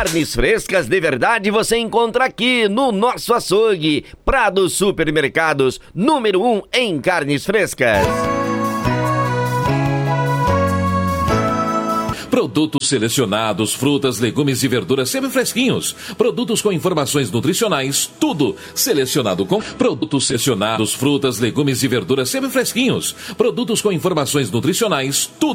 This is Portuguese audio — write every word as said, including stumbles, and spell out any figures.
Carnes frescas de verdade você encontra aqui no nosso açougue. Prado Supermercados, número um em carnes frescas. Produtos selecionados, frutas, legumes e verduras sempre fresquinhos. Produtos com informações nutricionais, tudo selecionado com produtos selecionados, frutas, legumes e verduras sempre fresquinhos. Produtos com informações nutricionais, tudo